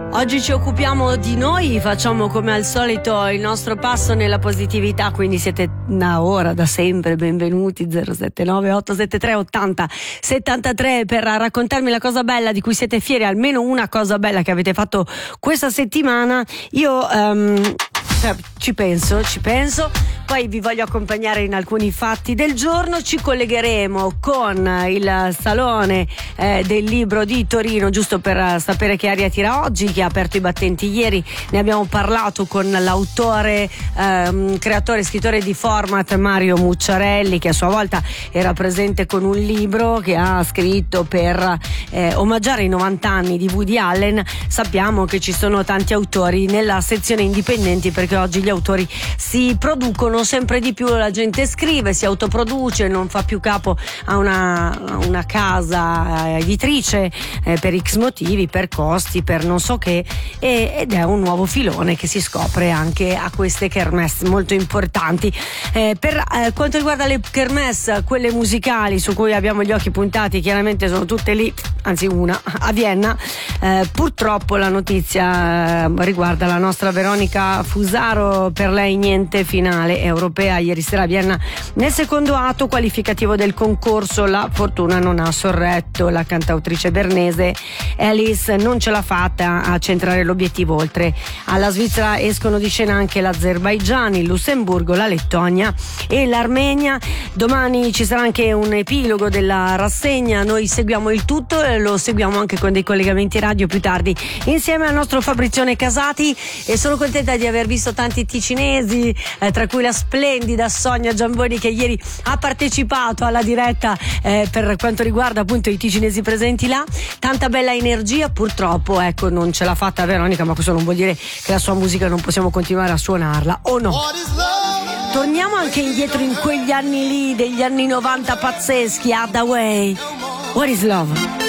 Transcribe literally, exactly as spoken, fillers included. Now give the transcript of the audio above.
Oggi ci occupiamo di noi, facciamo come al solito il nostro passo nella positività, quindi siete da ora, da sempre, benvenuti. Zero sette nove otto sette tre ottanta settantatré per raccontarmi la cosa bella di cui siete fieri, almeno una cosa bella che avete fatto questa settimana. Io um, ci penso, ci penso. Poi vi voglio accompagnare in alcuni fatti del giorno. Ci collegheremo con il Salone eh, del Libro di Torino, giusto per sapere che aria tira oggi, che ha aperto i battenti ieri. Ne abbiamo parlato con l'autore, ehm, creatore e scrittore di format Mario Mucciarelli, che a sua volta era presente con un libro che ha scritto per eh, omaggiare i novanta anni di Woody Allen. Sappiamo che ci sono tanti autori nella sezione indipendenti, perché oggi gli autori si producono sempre di più, la gente scrive, si autoproduce, non fa più capo a una, a una casa editrice eh, per X motivi, per costi, per non so che, e, ed è un nuovo filone che si scopre anche a queste kermesse molto importanti. Eh, per eh, quanto riguarda le kermesse, quelle musicali su cui abbiamo gli occhi puntati, chiaramente sono tutte lì, anzi una a Vienna. Eh, purtroppo la notizia eh, riguarda la nostra Veronica Fusaro, per lei niente finale europea ieri sera a Vienna. Nel secondo atto qualificativo del concorso la fortuna non ha sorretto, la cantautrice bernese Alice non ce l'ha fatta a centrare l'obiettivo. Oltre alla Svizzera escono di scena anche l'Azerbaigian, il Lussemburgo, la Lettonia e l'Armenia. Domani ci sarà anche un epilogo della rassegna, noi seguiamo il tutto e lo seguiamo anche con dei collegamenti radio più tardi insieme al nostro Fabrizione Casati, e sono contenta di aver visto tanti ticinesi, eh, tra cui la splendida Sonia Giamboni, che ieri ha partecipato alla diretta eh, per quanto riguarda appunto i ticinesi presenti là. Tanta bella energia. Purtroppo ecco non ce l'ha fatta Veronica, ma questo non vuol dire che la sua musica non possiamo continuare a suonarla, o no? Torniamo anche indietro in quegli anni lì, degli anni novanta pazzeschi. Hathaway, What is Love?